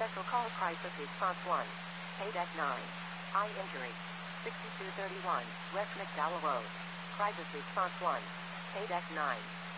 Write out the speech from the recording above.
Special call crisis response 1. Paid at 9. Eye injury. 6231 West McDowell Road. Crisis response 1. Paid at 9.